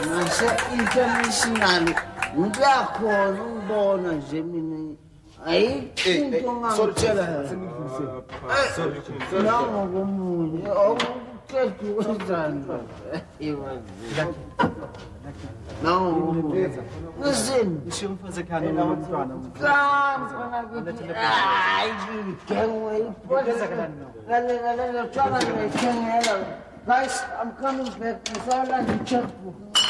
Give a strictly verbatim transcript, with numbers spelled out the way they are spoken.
Ngase-international ngiyakhona ukubona nje mina ayikho into ongangitshela nangokomunye awuqeda ukwenzani nangokomunye listen guys, I'm coming back.